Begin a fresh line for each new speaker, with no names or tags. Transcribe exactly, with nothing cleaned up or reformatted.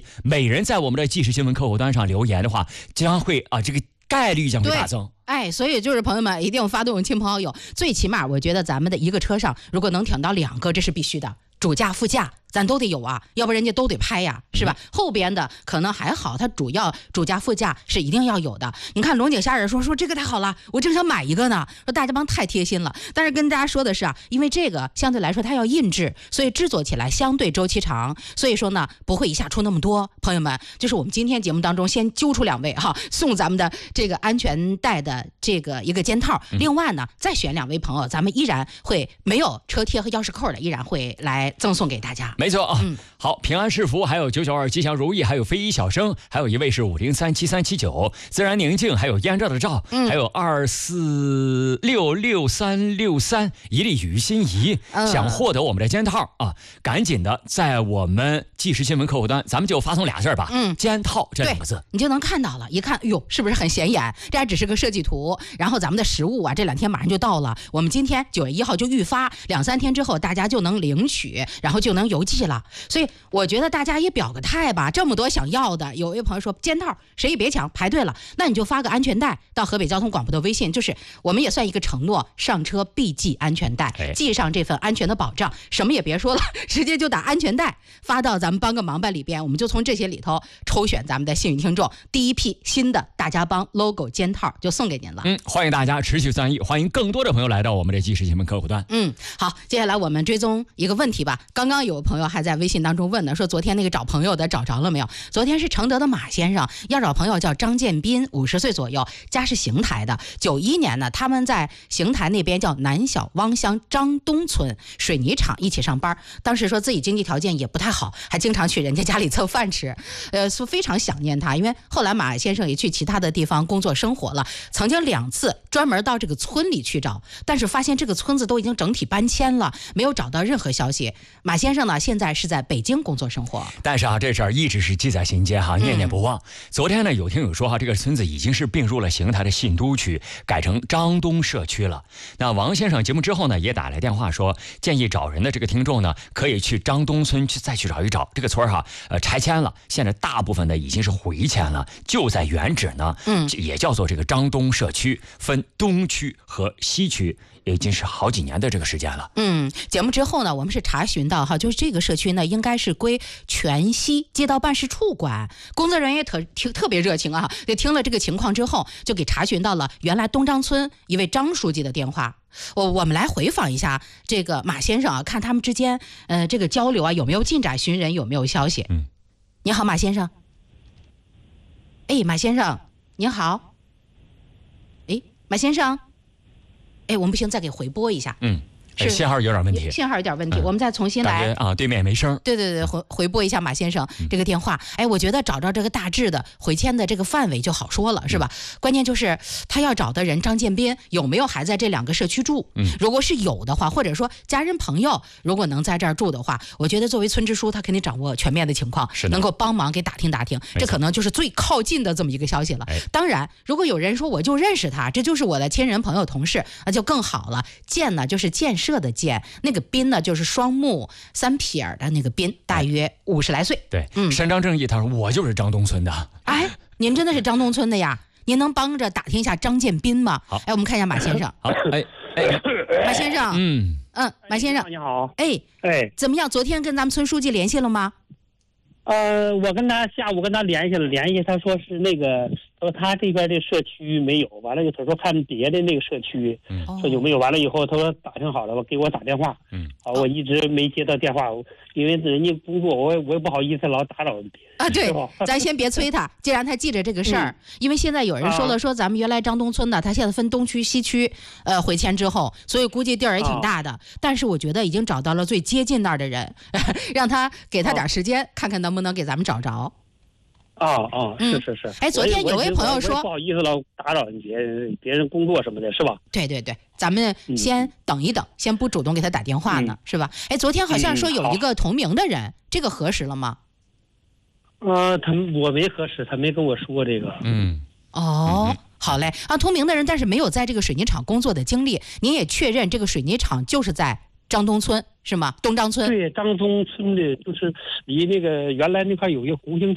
每人在我们的即时新闻客户端上留言的话，将会啊这个概率将会大增。
哎，所以就是朋友们一定发动亲朋好友，最起码我觉得咱们的一个车上如果能停到两个，这是必须的。主驾副驾咱都得有啊，要不人家都得拍呀，是吧？嗯、后边的可能还好，它主要主驾副驾是一定要有的。你看龙井虾仁说说这个太好了，我正想买一个呢，说大家帮太贴心了。但是跟大家说的是啊，因为这个相对来说它要印制，所以制作起来相对周期长，所以说呢不会一下出那么多。朋友们，就是我们今天节目当中先揪出两位哈，送咱们的这个安全带的这个一个肩套，另外呢再选两位朋友，咱们依然会没有车贴和钥匙扣的，依然会来赠送给大家。
没错啊、嗯，好，平安是福，还有九九二吉祥如意，还有非一小生，还有一位是五零三七三七九，自然宁静，还有烟热的照，嗯、还有二四六六三六三，一粒雨心怡、嗯，想获得我们的肩套啊，赶紧的在我们即时新闻客户端，咱们就发送俩字吧，嗯，肩套这两个字，
你就能看到了。一看，哟，是不是很显眼？这还只是个设计图，然后咱们的实物啊，这两天马上就到了，我们今天九月一号就预发，两三天之后大家就能领取，然后就能邮寄了。所以我觉得大家也表个态吧，这么多想要的，有位朋友说肩套谁也别抢，排队了，那你就发个安全带到河北交通广播的微信，就是我们也算一个承诺，上车必系安全带，系上这份安全的保障，什么也别说了，直接就打安全带发到咱们帮个忙吧里边，我们就从这些里头抽选咱们的幸运听众，第一批新的大家帮 logo 肩套就送给您了。
嗯，欢迎大家持续参与，欢迎更多的朋友来到我们的即时新闻客户端。
嗯，好，接下来我们追踪一个问题吧。刚刚有朋友还在微信当中问呢，说昨天那个找朋友的找着了没有？昨天是承德的马先生要找朋友，叫张建斌，五十岁左右，家是邢台的。九一年呢，他们在邢台那边叫南小汪乡张东村水泥厂一起上班。当时说自己经济条件也不太好，还经常去人家家里蹭饭吃，呃，说非常想念他。因为后来马先生也去其他的地方工作生活了，曾经两次专门到这个村里去找，但是发现这个村子都已经整体搬迁了，没有找到任何消息。马先生呢，现在是在北京工作生活，
但是啊，这事儿一直是记在心间哈，念念不忘。嗯、昨天呢，有听友说哈，这个村子已经是并入了邢台的信都区，改成张东社区了。那王先生节目之后呢，也打来电话说，建议找人的这个听众呢，可以去张东村去再去找一找。这个村哈，呃，拆迁了，现在大部分的已经是回迁了，就在原址呢，嗯，也叫做这个张东社区，分东区和西区。已经是好几年的这个时间了。
嗯，节目之后呢，我们是查询到哈，就是这个社区呢，应该是归全西街道办事处管。工作人员也特特特别热情啊，就听了这个情况之后，就给查询到了原来东张村一位张书记的电话。我我们来回访一下这个马先生啊，看他们之间呃这个交流啊有没有进展，寻人有没有消息。嗯，你好，马先生。哎，马先生，您好。哎，马先生。哎，我们不行，再给回拨一下。嗯，
是信号有点问题，
信号有点问题，嗯、我们再重新来
啊，对面没声。
对对对，回回拨一下马先生这个电话。嗯、哎，我觉得找着这个大致的回迁的这个范围就好说了，是吧？嗯、关键就是他要找的人张建斌有没有还在这两个社区住？嗯，如果是有的话，或者说家人朋友如果能在这儿住的话，我觉得作为村支书，他肯定掌握全面的情况，能够帮忙给打听打听，这可能就是最靠近的这么一个消息了。当然，如果有人说我就认识他，这就是我的亲人朋友同事，那就更好了。建呢就是建设的建。那个斌呢，就是双木三撇的那个斌，大约五十来岁。
对，嗯，伸张正义，他说我就是张东村的。
哎，您真的是张东村的呀？您能帮着打听一下张建斌吗？好，哎，我们看一下马先生。
好，哎哎，
马先生，嗯嗯，马先生，
你好，
哎哎，怎么样？昨天跟咱们村书记联系了吗？
呃，我跟他下午跟他联系了，联系他说是那个，说他这边的社区没有，完了他说看别的那个社区，嗯，说有没有，完了以后他说打听好了，给我打电话，嗯，啊，我一直没接到电话，因为人家工作，我我也不好意思老打扰别人
啊，对，咱先别催他，既然他记着这个事儿，嗯、因为现在有人说了，说咱们原来张东村的，他现在分东区、西区，呃，回迁之后，所以估计地儿也挺大的，啊、但是我觉得已经找到了最接近那儿的人，让他给他点时间，啊、看看能不能给咱们找着。
啊啊，是是是。
哎，昨天有位朋友说，
不好意思老打扰别人，别人工作什么的，是吧？
对对对，咱们先等一等，嗯、先不主动给他打电话呢，嗯、是吧？哎，昨天好像说有一个同名的人，嗯、这个核实了吗？
呃，他我没核实，他没跟我说这个。
嗯。
哦。嗯好嘞啊，同名的人，但是没有在这个水泥厂工作的经历，您也确认这个水泥厂就是在张东村是吗？东张村。
对，张东村的就是离那个原来那块有一个红星